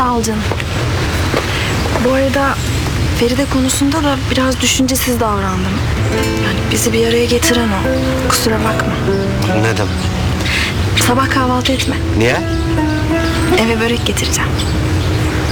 Sağ ol canım. Bu arada Feride konusunda da biraz düşüncesiz davrandım. Yani bizi bir araya getiren o. Kusura bakma. Ne demek? Sabah kahvaltı etme. Niye? Eve börek getireceğim.